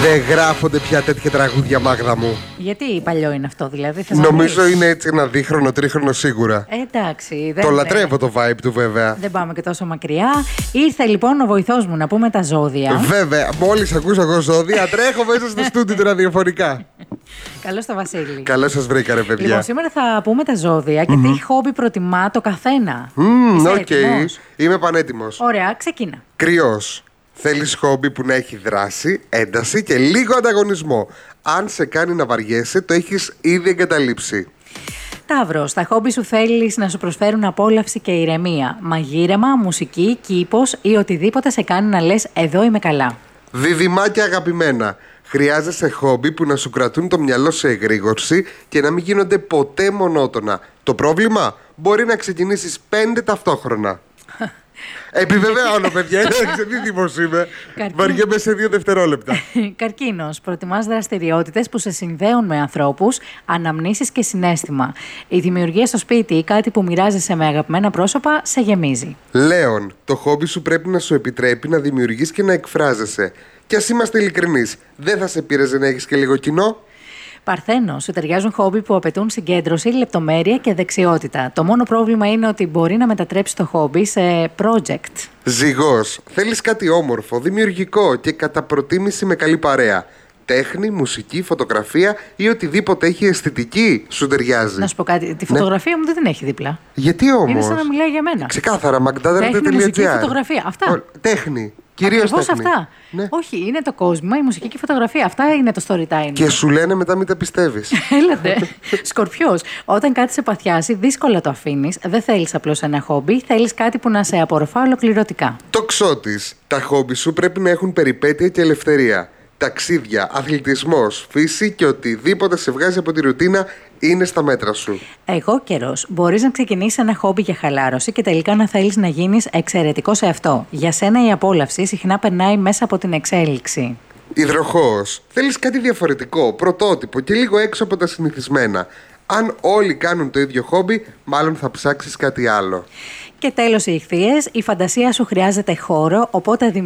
Δεν γράφονται πια τέτοια τραγούδια, Μάγδα μου. Γιατί παλιό είναι αυτό, δηλαδή? Νομίζω είναι έτσι ένα δίχρονο, τρίχρονο σίγουρα. Εντάξει. Το λατρεύω το vibe του, βέβαια. Δεν πάμε και τόσο μακριά. Ήρθε λοιπόν ο βοηθός μου να πούμε τα ζώδια. Βέβαια, μόλις ακούσω εγώ ζώδια, τρέχω μέσα στο στούντι του ραδιοφωνικά. Καλώς το Βασίλη. Καλώς σας βρήκα, ρε παιδιά. Λοιπόν, σήμερα θα πούμε τα ζώδια και τι χόμπι προτιμά το καθένα. Οκ. Είμαι πανέτοιμος. Ωραία, ξεκίνα. Κρυός. Θέλεις χόμπι που να έχει δράση, ένταση και λίγο ανταγωνισμό. Αν σε κάνει να βαριέσαι, το έχεις ήδη εγκαταλείψει. Ταύρος, τα χόμπι σου θέλεις να σου προσφέρουν απόλαυση και ηρεμία. Μαγείρεμα, μουσική, κήπος ή οτιδήποτε σε κάνει να λες εδώ είμαι καλά. Διδυμάκια αγαπημένα. Χρειάζεσαι χόμπι που να σου κρατούν το μυαλό σε εγρήγορση και να μην γίνονται ποτέ μονότονα. Το πρόβλημα μπορεί να ξεκινήσεις 5 ταυτόχρονα. Επιβεβαιώνω, παιδιά, εντάξει, δίδυμος είμαι. Βαριέμαι σε 2 δευτερόλεπτα. Καρκίνος, προτιμάς δραστηριότητες που σε συνδέουν με ανθρώπους, αναμνήσεις και συναίσθημα. Η δημιουργία στο σπίτι ή κάτι που μοιράζεσαι με αγαπημένα πρόσωπα σε γεμίζει. Λέων, το χόμπι σου πρέπει να σου επιτρέπει να δημιουργείς και να εκφράζεσαι. Και ας είμαστε ειλικρινείς, δεν θα σε πείραζε να έχεις και λίγο κοινό? Παρθένο, σου ταιριάζουν χόμπι που απαιτούν συγκέντρωση, λεπτομέρεια και δεξιότητα. Το μόνο πρόβλημα είναι ότι μπορεί να μετατρέψει το χόμπι σε project. Ζυγός, θέλεις κάτι όμορφο, δημιουργικό και κατά προτίμηση με καλή παρέα. Τέχνη, μουσική, φωτογραφία ή οτιδήποτε έχει αισθητική σου ταιριάζει. Να σου πω κάτι, τη φωτογραφία μου δεν την έχει δίπλα. Γιατί όμως? Είναι σαν να μιλάει για μένα. Ξεκάθαρα, magdadar.gr. Τέχνη, μουσική, φωτογραφία. Αυτά. Τέχνη. Κυρίως τέχνη. Αυτά. Ναι. Όχι, είναι το κόσμο, η μουσική και η φωτογραφία. Αυτά είναι το story time. Και σου λένε μετά μην τα πιστεύεις. Έλατε. Σκορπιός. Όταν κάτι σε παθιάσει, δύσκολα το αφήνεις. Δεν θέλεις απλώς ένα χόμπι, θέλεις κάτι που να σε απορροφά ολοκληρωτικά. Τοξότης. Τα χόμπι σου πρέπει να έχουν περιπέτεια και ελευθερία. Ταξίδια, αθλητισμός, φύση και οτιδήποτε σε βγάζει από τη ρουτίνα είναι στα μέτρα σου. Εγώ καιρός. Μπορείς να ξεκινήσεις ένα χόμπι για χαλάρωση και τελικά να θέλεις να γίνεις εξαιρετικός σε αυτό. Για σένα η απόλαυση συχνά περνάει μέσα από την εξέλιξη. Υδροχόος. Θέλεις κάτι διαφορετικό, πρωτότυπο και λίγο έξω από τα συνηθισμένα. Αν όλοι κάνουν το ίδιο χόμπι, μάλλον θα ψάξεις κάτι άλλο. Και τέλος οι Ιχθύες. Η φαντασία σου χρειάζεται χώρο, οπότε